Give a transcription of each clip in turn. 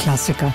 Klassiker.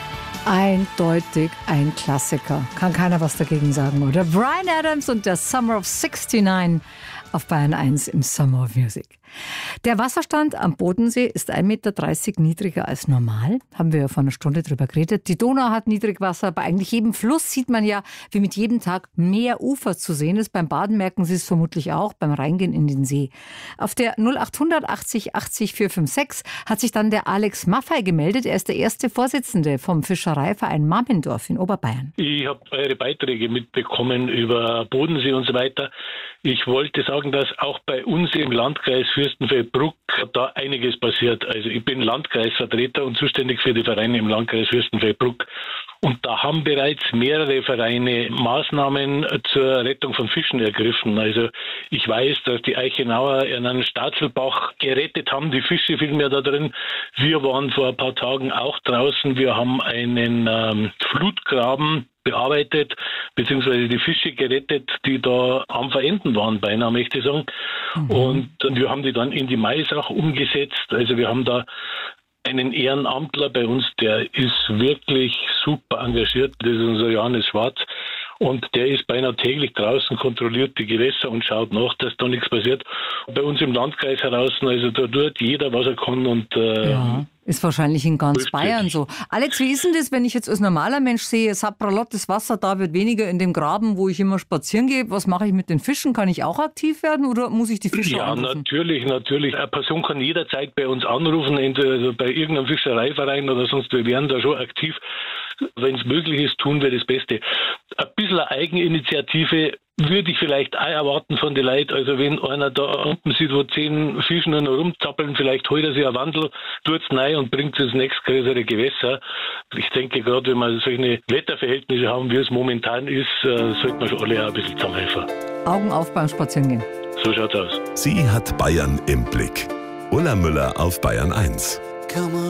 Eindeutig ein Klassiker. Kann keiner was dagegen sagen, oder? Bryan Adams und der Summer of 69 auf Bayern 1 im Summer of Music. Der Wasserstand am Bodensee ist 1,30 Meter niedriger als normal. Haben wir ja vor einer Stunde drüber geredet. Die Donau hat Niedrigwasser. Bei eigentlich jedem Fluss sieht man ja, wie mit jedem Tag mehr Ufer zu sehen ist. Beim Baden merken Sie es vermutlich auch, beim Reingehen in den See. Auf der 0800 80 80 456 hat sich dann der Alex Maffei gemeldet. Er ist der erste Vorsitzende vom Fischereiverein Mammendorf in Oberbayern. Ich habe eure Beiträge mitbekommen über Bodensee und so weiter. Ich wollte sagen, dass auch bei uns im Landkreis Fürstenfeldbruck da einiges passiert. Also ich bin Landkreisvertreter und zuständig für die Vereine im Landkreis Fürstenfeldbruck. Und da haben bereits mehrere Vereine Maßnahmen zur Rettung von Fischen ergriffen. Also ich weiß, dass die Eichenauer einen Staatzelbach gerettet haben, die Fische vielmehr da drin. Wir waren vor ein paar Tagen auch draußen. Wir haben einen Flutgraben bearbeitet, beziehungsweise die Fische gerettet, die da am Verenden waren, beinahe möchte ich sagen. Und wir haben die dann in die Maisach umgesetzt. Also wir haben da einen Ehrenamtler bei uns, der ist wirklich super engagiert. Das ist unser Johannes Schwarz. Und der ist beinahe täglich draußen, kontrolliert die Gewässer und schaut nach, dass da nichts passiert. Bei uns im Landkreis heraus, also da tut jeder, was er kann. Und ja, ist wahrscheinlich in ganz Bayern so. Alex, wie ist denn das, wenn ich jetzt als normaler Mensch sehe, sapralottes Wasser, da wird weniger in dem Graben, wo ich immer spazieren gehe. Was mache ich mit den Fischen? Kann ich auch aktiv werden oder muss ich die Fische anrufen? Ja, natürlich. Eine Person kann jederzeit bei uns anrufen, entweder bei irgendeinem Fischereiverein oder sonst. Wir wären da schon aktiv. Wenn es möglich ist, tun wir das Beste. Ein bisschen Eigeninitiative würde ich vielleicht auch erwarten von den Leuten. Also wenn einer da unten sieht, wo 10 Fische nur noch rumzappeln, vielleicht holt er sich ein Wandel, tut es rein und bringt es ins nächstgrößere Gewässer. Ich denke, gerade wenn wir solche Wetterverhältnisse haben, wie es momentan ist, sollten wir schon alle auch ein bisschen zusammenhelfen. Augen auf beim Spazierengehen. So schaut's aus. Sie hat Bayern im Blick. Ulla Müller auf Bayern 1.